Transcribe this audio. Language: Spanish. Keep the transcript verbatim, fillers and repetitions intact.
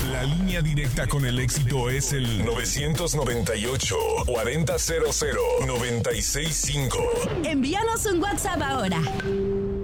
La línea directa con el éxito es el nueve nueve ocho, cuarenta cero cero, noventa y seis cinco. Envíanos un WhatsApp ahora.